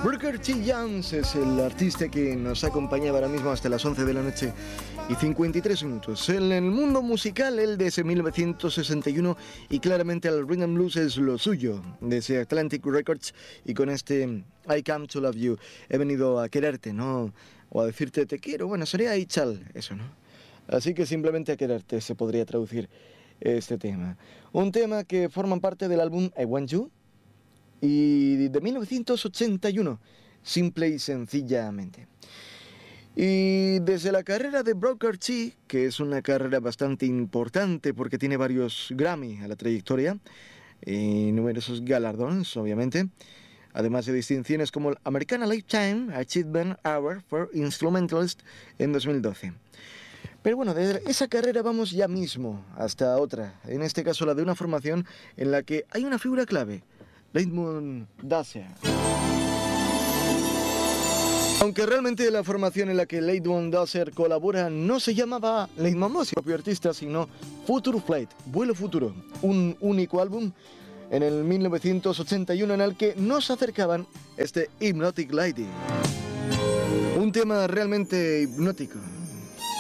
Booker T. Jones es el artista que nos acompañaba ahora mismo hasta las 11 de la noche y 53 minutos. En el mundo musical, él desde 1961 y claramente el rhythm and blues es lo suyo, desde Atlantic Records, y con este I Come to Love You, he venido a quererte, ¿no? O a decirte te quiero, bueno, sería Ichal, eso, ¿no? Así que simplemente a quererte se podría traducir este tema. Un tema que forma parte del álbum I Want You, y de 1981, simple y sencillamente. Y desde la carrera de Booker T, que es una carrera bastante importante porque tiene varios Grammy a la trayectoria y numerosos galardones, obviamente, además de distinciones como el American Lifetime Achievement Award for Instrumentalist en 2012. Pero bueno, de esa carrera vamos ya mismo hasta otra, en este caso la de una formación en la que hay una figura clave: Leitmoon Dazer. Aunque realmente la formación en la que Leitmoon Dazer colabora no se llamaba Leitmoon Dazer, propio artista, sino Future Flight, Vuelo Futuro, un único álbum en el 1981 en el que nos acercaban este Hypnotic Lady. Un tema realmente hipnótico.